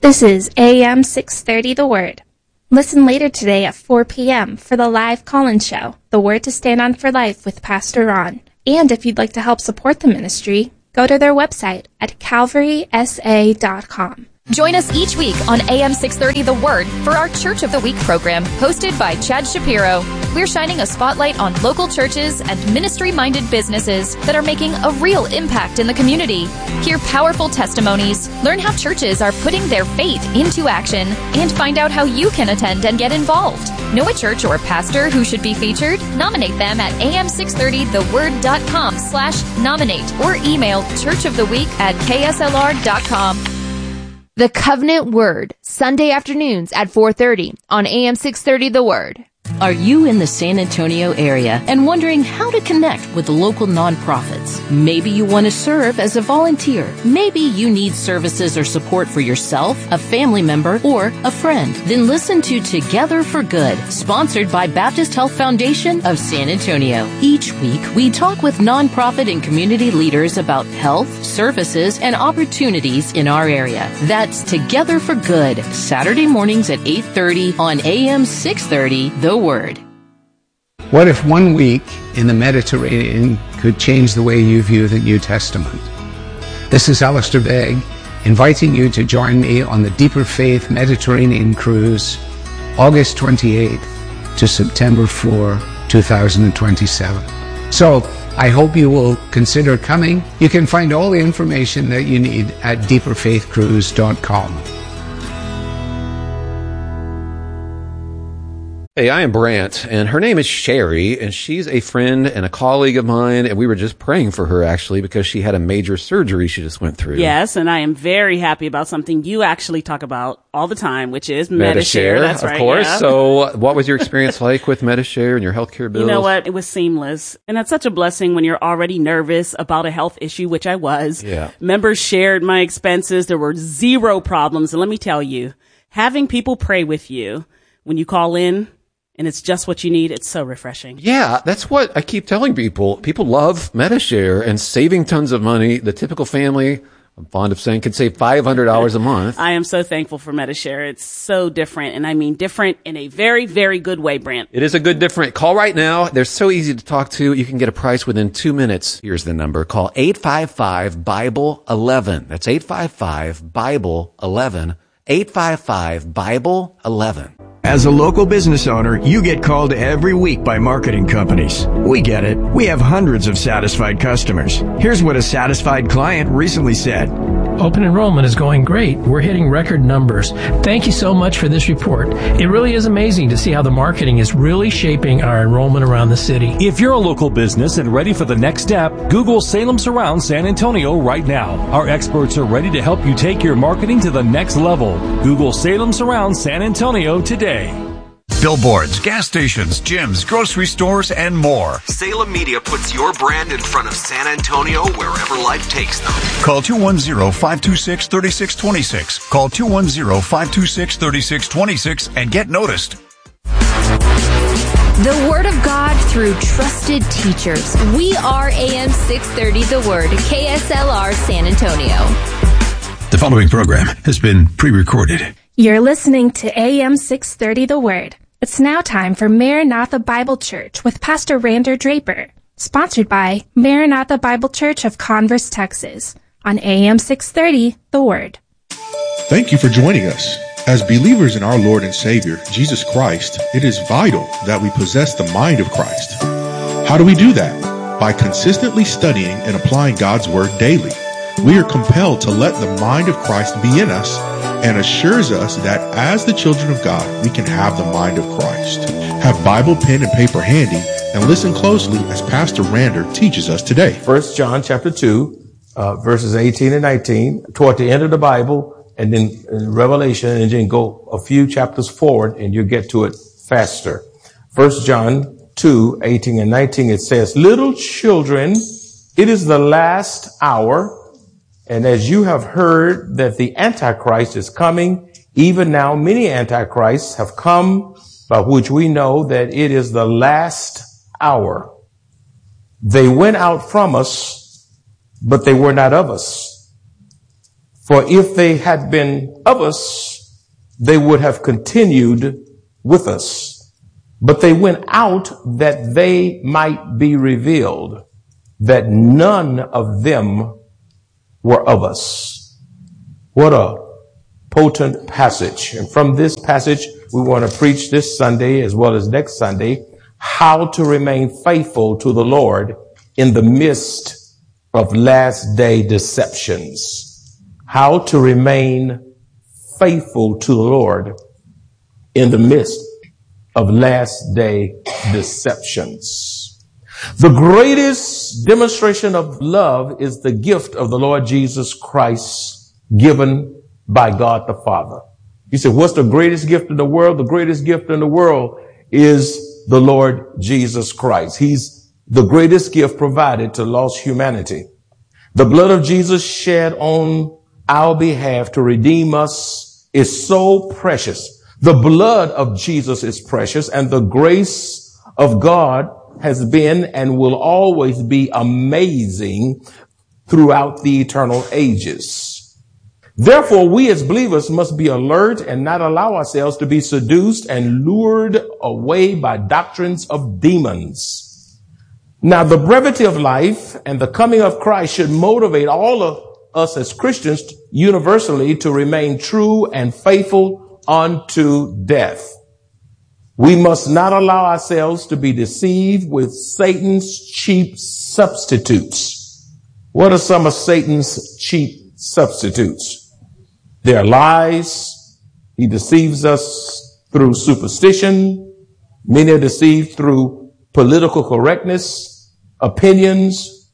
This is AM 630 The Word. Listen later today at 4 p.m. for the live call-in show, The Word to Stand On for Life with Pastor Ron. And if you'd like to help support the ministry, go to their website at calvarysa.com. Join us each week on AM 630 The Word for our Church of the Week program, hosted by Chad Shapiro. We're shining a spotlight on local churches and ministry-minded businesses that are making a real impact in the community. Hear powerful testimonies, learn how churches are putting their faith into action, and find out how you can attend and get involved. Know a church or pastor who should be featured? Nominate them at am630theword.com/nominate or email churchoftheweek@kslr.com. The Covenant Word, Sunday afternoons at 4:30 on AM 630 The Word. Are you in the San Antonio area and wondering how to connect with local nonprofits? Maybe you want to serve as a volunteer. Maybe you need services or support for yourself, a family member, or a friend. Then listen to Together for Good, sponsored by Baptist Health Foundation of San Antonio. Each week, we talk with nonprofit and community leaders about health, services, and opportunities in our area. That's Together for Good, Saturday mornings at 8:30 on AM 630 The Word. What if 1 week in the Mediterranean could change the way you view the New Testament? This is Alistair Begg, inviting you to join me on the Deeper Faith Mediterranean Cruise, August 28 to September 4, 2027. So, I hope you will consider coming. You can find all the information that you need at deeperfaithcruise.com. Hey, I am Brant, and her name is Sherry, and she's a friend and a colleague of mine, and we were just praying for her, actually, because she had a major surgery she just went through. Yes, and I am very happy about something you actually talk about all the time, which is Medi-Share. That's right, of course. Yeah. So what was your experience like with Medi-Share and your healthcare bills? You know what? It was seamless. And that's such a blessing when you're already nervous about a health issue, which I was. Yeah. Members shared my expenses. There were zero problems. And let me tell you, having people pray with you when you call in, and it's just what you need, it's so refreshing. Yeah, that's what I keep telling people. People love Medi-Share and saving tons of money. The typical family, I'm fond of saying, could save $500 a month. I am so thankful for Medi-Share. It's so different, and I mean different in a very, very good way, Brant. It is a good different. Call right now. They're so easy to talk to. You can get a price within 2 minutes. Here's the number. Call 855-BIBLE-11. That's 855-BIBLE-11. 855-BIBLE-11. As a local business owner, you get called every week by marketing companies. We get it. We have hundreds of satisfied customers. Here's what a satisfied client recently said. Open enrollment is going great. We're hitting record numbers. Thank you so much for this report. It really is amazing to see how the marketing is really shaping our enrollment around the city. If you're a local business and ready for the next step, Google Salem Surround San Antonio right now. Our experts are ready to help you take your marketing to the next level. Google Salem Surround San Antonio today. Billboards, gas stations, gyms, grocery stores, and more. Salem Media puts your brand in front of San Antonio wherever life takes them. Call 210-526-3626. Call 210-526-3626 and get noticed. The Word of God through trusted teachers. We are AM 630 The Word, KSLR San Antonio. The following program has been pre-recorded. You're listening to AM 630 The Word. It's now time for Maranatha Bible Church with Pastor Rander Draper, sponsored by Maranatha Bible Church of Converse, Texas, on AM 630 The Word. Thank you for joining us. As believers in our Lord and Savior, Jesus Christ, it is vital that we possess the mind of Christ. How do we do that? By consistently studying and applying God's Word daily. We are compelled to let the mind of Christ be in us and assures us that as the children of God, we can have the mind of Christ. Have Bible, pen, and paper handy and listen closely as Pastor Rander teaches us today. 1 John chapter 2, verses 18 and 19, toward the end of the Bible, and then Revelation, and then go a few chapters forward and you get to it faster. 1 John 2, 18 and 19, it says, "Little children, it is the last hour. And as you have heard that the Antichrist is coming, even now many Antichrists have come, by which we know that it is the last hour. They went out from us, but they were not of us. For if they had been of us, they would have continued with us. But they went out that they might be revealed, that none of them were of us. What a potent passage. And from this passage, we want to preach this Sunday as well as next Sunday, how to remain faithful to the Lord in the midst of last day deceptions. How to remain faithful to the Lord in the midst of last day deceptions. The greatest demonstration of love is the gift of the Lord Jesus Christ given by God the Father. You say, what's the greatest gift in the world? The greatest gift in the world is the Lord Jesus Christ. He's the greatest gift provided to lost humanity. The blood of Jesus shed on our behalf to redeem us is so precious. The blood of Jesus is precious, and the grace of God has been and will always be amazing throughout the eternal ages. Therefore, we as believers must be alert and not allow ourselves to be seduced and lured away by doctrines of demons. Now, the brevity of life and the coming of Christ should motivate all of us as Christians universally to remain true and faithful unto death. We must not allow ourselves to be deceived with Satan's cheap substitutes. What are some of Satan's cheap substitutes? They are lies. He deceives us through superstition. Many are deceived through political correctness, opinions,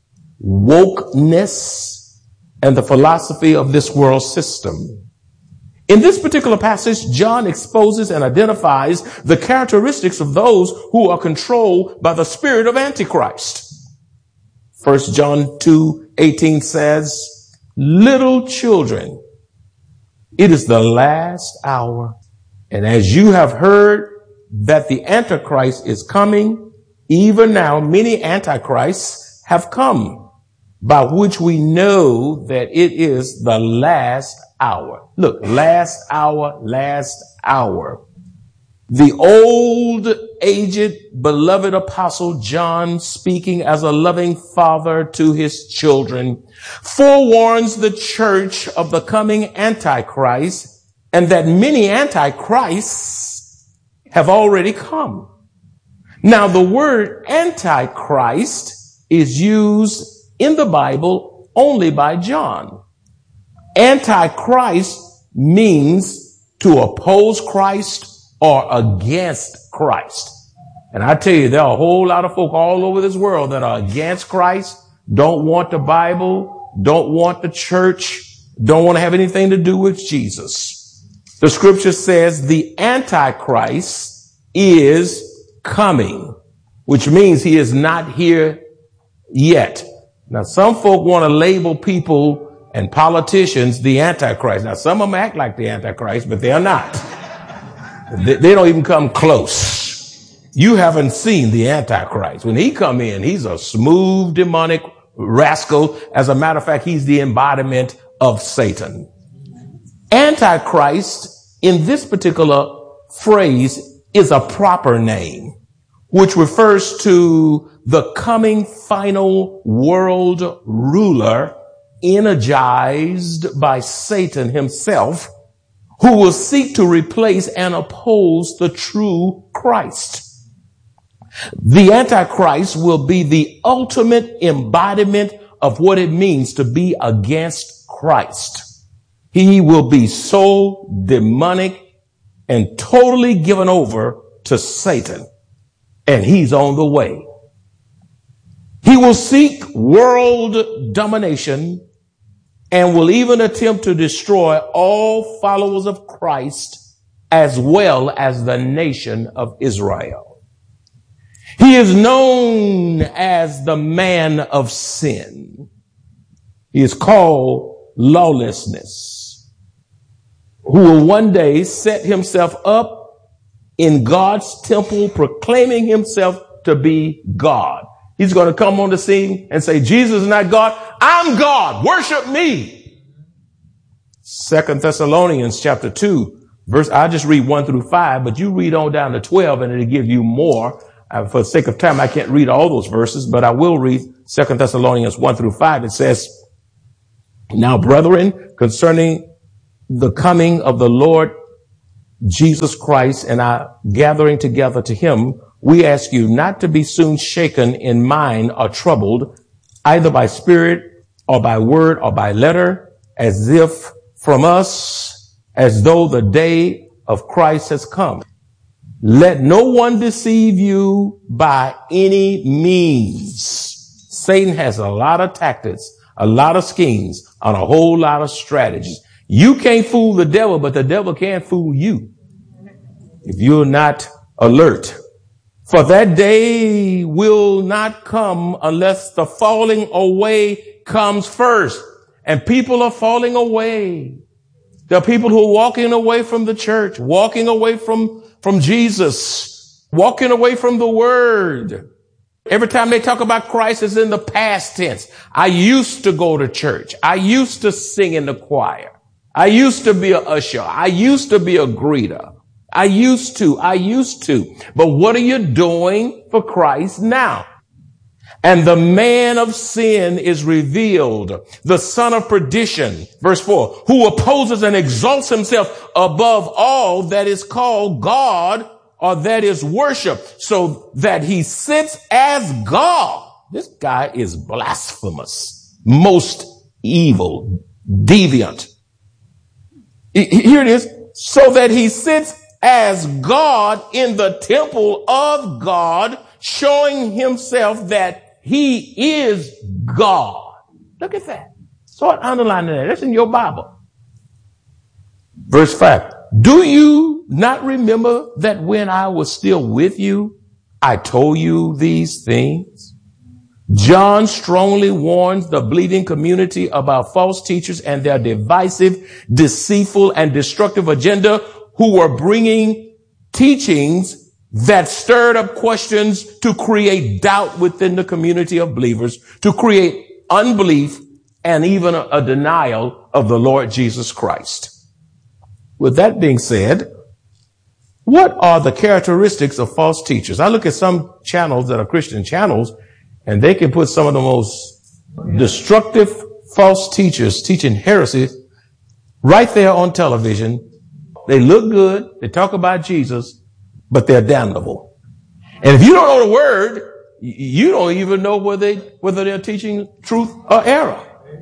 wokeness, and the philosophy of this world system. In this particular passage, John exposes and identifies the characteristics of those who are controlled by the spirit of Antichrist. 1 John 2:18 says, little children, it is the last hour. And as you have heard that the Antichrist is coming, even now many Antichrists have come, by which we know that it is the last hour. Look, last hour, last hour. The old, aged, beloved apostle John, speaking as a loving father to his children, forewarns the church of the coming Antichrist and that many Antichrists have already come. Now, the word Antichrist is used in the Bible only by John. Antichrist means to oppose Christ or against Christ. And I tell you, there are a whole lot of folk all over this world that are against Christ, don't want the Bible, don't want the church, don't want to have anything to do with Jesus. The scripture says the Antichrist is coming, which means he is not here yet. Now, some folk want to label people and politicians the Antichrist. Now, some of them act like the Antichrist, but they are not. They don't even come close. You haven't seen the Antichrist. When he come in, he's a smooth demonic rascal. As a matter of fact, he's the embodiment of Satan. Antichrist in this particular phrase is a proper name, which refers to the coming final world ruler energized by Satan himself, who will seek to replace and oppose the true Christ. The Antichrist will be the ultimate embodiment of what it means to be against Christ. He will be so demonic and totally given over to Satan, and he's on the way. He will seek world domination and will even attempt to destroy all followers of Christ as well as the nation of Israel. He is known as the man of sin. He is called lawlessness, who will one day set himself up in God's temple, proclaiming himself to be God. He's going to come on the scene and say, Jesus is not God. I'm God. Worship me. 2 Thessalonians chapter 2, I'll just read 1 through 5, but you read on down to 12 and it'll give you more. For the sake of time, I can't read all those verses, but I will read 2 Thessalonians 1 through 5. It says, now, brethren, concerning the coming of the Lord Jesus Christ and our gathering together to him, we ask you not to be soon shaken in mind or troubled, either by spirit or by word or by letter, as if from us, as though the day of Christ has come. Let no one deceive you by any means. Satan has a lot of tactics, a lot of schemes, and a whole lot of strategies. You can't fool the devil, but the devil can't fool you if you're not alert. For that day will not come unless the falling away comes first. And people are falling away. There are people who are walking away from the church, walking away from Jesus, walking away from the word. Every time they talk about Christ, it's in the past tense. I used to go to church. I used to sing in the choir. I used to be an usher. I used to be a greeter. I used to. But what are you doing for Christ now? And the man of sin is revealed, the son of perdition, verse 4, who opposes and exalts himself above all that is called God or that is worship, so that he sits as God. This guy is blasphemous, most evil, deviant. Here it is, so that he sits as God in the temple of God, showing himself that he is God. Look at that. So underline that. That's in your Bible. Verse 5. Do you not remember that when I was still with you, I told you these things? John strongly warns the believing community about false teachers and their divisive, deceitful, and destructive agenda, who were bringing teachings that stirred up questions to create doubt within the community of believers, to create unbelief and even a denial of the Lord Jesus Christ. With that being said, what are the characteristics of false teachers? I look at some channels that are Christian channels, and they can put some of the most destructive false teachers teaching heresy right there on television. They look good. They talk about Jesus, but they're damnable. And if you don't know the word, you don't even know whether they're teaching truth or error.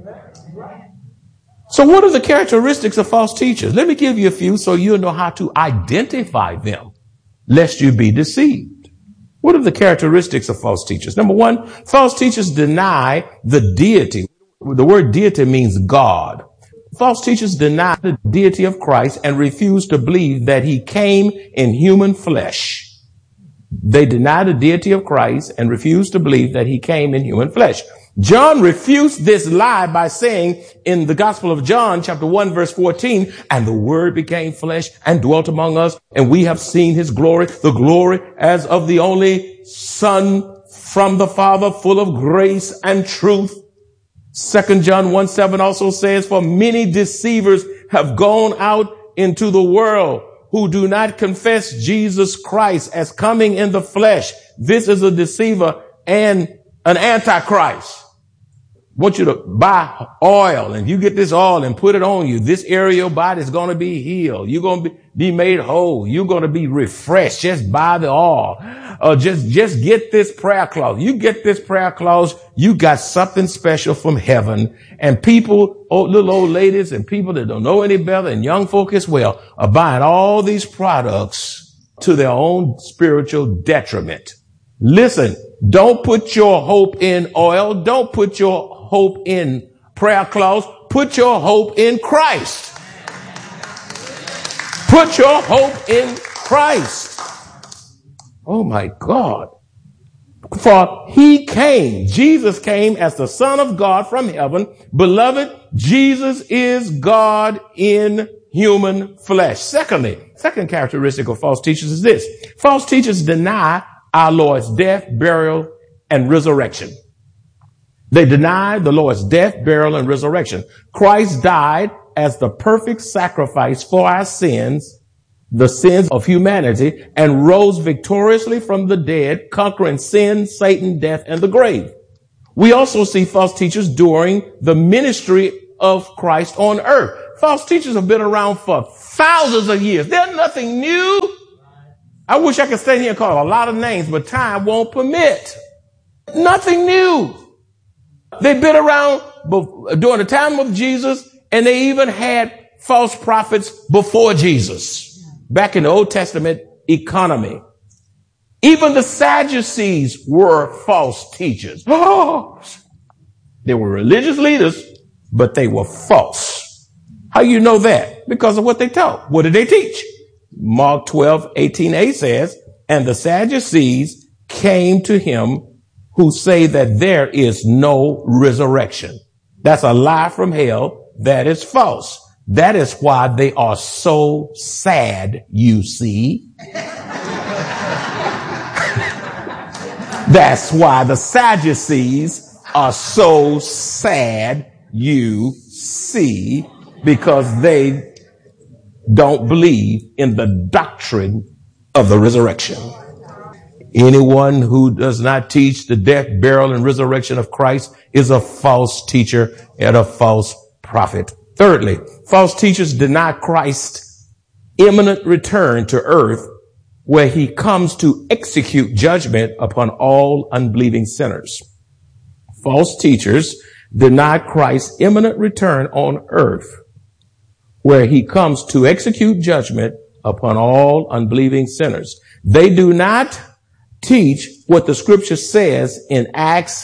So what are the characteristics of false teachers? Let me give you a few so you'll know how to identify them, lest you be deceived. What are the characteristics of false teachers? Number one, false teachers deny the deity. The word deity means God. False teachers deny the deity of Christ and refuse to believe that he came in human flesh. They deny the deity of Christ and refuse to believe that he came in human flesh. John refutes this lie by saying in the Gospel of John, chapter 1, verse 14, and the word became flesh and dwelt among us, and we have seen his glory, the glory as of the only Son from the Father, full of grace and truth. 2 John 1:7 also says, for many deceivers have gone out into the world who do not confess Jesus Christ as coming in the flesh. This is a deceiver and an antichrist. I want you to buy oil, and if you get this oil and put it on you, this area of your body is going to be healed. You're going to be made whole. You're going to be refreshed. Just buy the oil. Just get this prayer cloth. You get this prayer cloth, you got something special from heaven. And people, little old ladies and people that don't know any better, and young folk as well, are buying all these products to their own spiritual detriment. Listen, don't put your hope in oil. Don't put your hope in prayer cloths. Put your hope in Christ. Put your hope in Christ. Oh my God. For he came, Jesus came as the Son of God from heaven. Beloved, Jesus is God in human flesh. Second characteristic of false teachers is this. False teachers deny our Lord's death, burial, and resurrection. They deny the Lord's death, burial, and resurrection. Christ died as the perfect sacrifice for our sins, the sins of humanity, and rose victoriously from the dead, conquering sin, Satan, death, and the grave. We also see false teachers during the ministry of Christ on earth. False teachers have been around for thousands of years. They're nothing new. I wish I could stand here and call a lot of names, but time won't permit. Nothing new. They've been around during the time of Jesus, and they even had false prophets before Jesus, back in the Old Testament economy. Even the Sadducees were false teachers. Oh, they were religious leaders, but they were false. How you know that? Because of what they taught. What did they teach? Mark 12:18a says, and the Sadducees came to him who say that there is no resurrection. That's a lie from hell. That is false. That is why they are so sad, you see. That's why the Sadducees are so sad, you see, because they don't believe in the doctrine of the resurrection. Anyone who does not teach the death, burial, and resurrection of Christ is a false teacher and a false prophet. Thirdly, false teachers deny Christ's imminent return to earth, where he comes to execute judgment upon all unbelieving sinners. False teachers deny Christ's imminent return on earth, where he comes to execute judgment upon all unbelieving sinners. They do not teach what the scripture says in Acts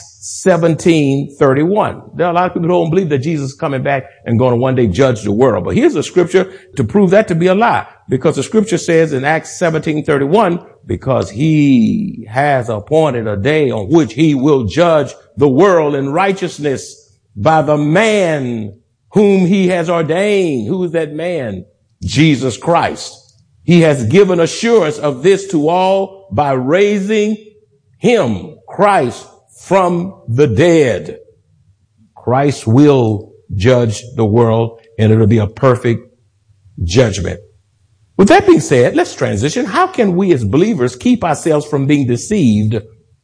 17:31. There are a lot of people who don't believe that Jesus is coming back and going to one day judge the world. But here's a scripture to prove that to be a lie. Because the scripture says in Acts 17:31, because he has appointed a day on which he will judge the world in righteousness by the man whom he has ordained. Who is that man? Jesus Christ. He has given assurance of this to all by raising him, Christ, from the dead. Christ will judge the world, and it'll be a perfect judgment. With that being said, let's transition. How can we as believers keep ourselves from being deceived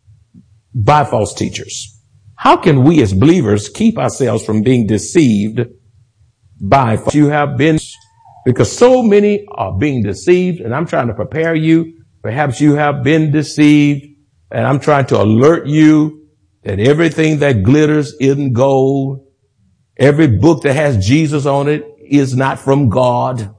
by false teachers? How can we as believers keep ourselves from being deceived by false teachers? You have been, because so many are being deceived, and I'm trying to prepare you. Perhaps you have been deceived, and I'm trying to alert you that everything that glitters isn't gold. Every book that has Jesus on it is not from God.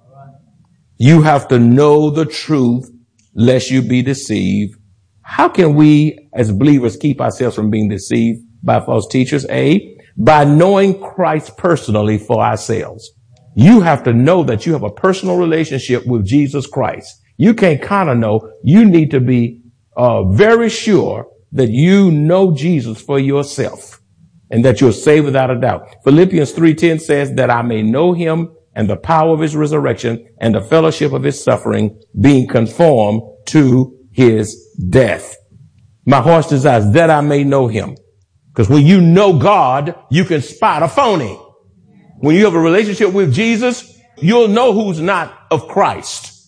You have to know the truth lest you be deceived. How can we as believers keep ourselves from being deceived by false teachers? A, by knowing Christ personally for ourselves. You have to know that you have a personal relationship with Jesus Christ. You can't kind of know. You need to be very sure that you know Jesus for yourself and that you're saved without a doubt. Philippians 3:10 says that I may know him and the power of his resurrection and the fellowship of his suffering, being conformed to his death. My heart's desire is that I may know him. Because when you know God, you can spot a phony. When you have a relationship with Jesus, you'll know who's not of Christ.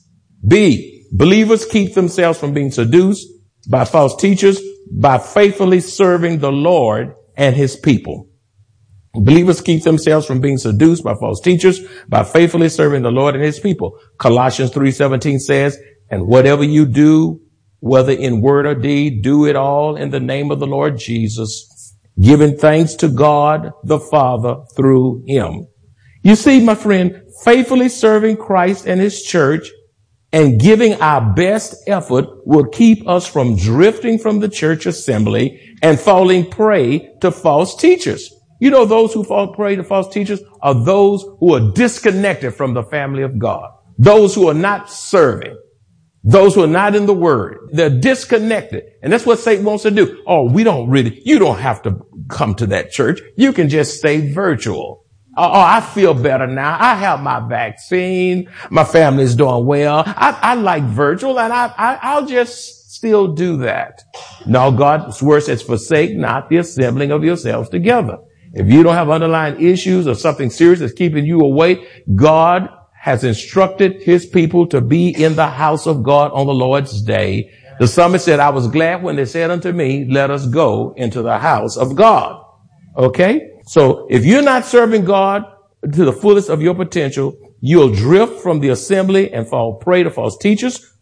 B, believers keep themselves from being seduced by false teachers by faithfully serving the Lord and his people. Believers keep themselves from being seduced by false teachers by faithfully serving the Lord and his people. Colossians 3:17 says, and whatever you do, whether in word or deed, do it all in the name of the Lord Jesus, giving thanks to God the Father through him. You see, my friend, faithfully serving Christ and his church and giving our best effort will keep us from drifting from the church assembly and falling prey to false teachers. You know, those who fall prey to false teachers are those who are disconnected from the family of God. Those who are not serving. Those who are not in the word. They're disconnected. And that's what Satan wants to do. Oh, you don't have to come to that church. You can just stay virtual. Oh, I feel better now. I have my vaccine. My family's doing well. I like virtual, and I'll just still do that. No, God's word says, forsake not the assembling of yourselves together. If you don't have underlying issues or something serious that's keeping you away, God has instructed his people to be in the house of God on the Lord's day. The psalmist said, I was glad when they said unto me, let us go into the house of God. Okay? So if you're not serving God to the fullest of your potential, you'll drift from the assembly and fall prey to false teachers,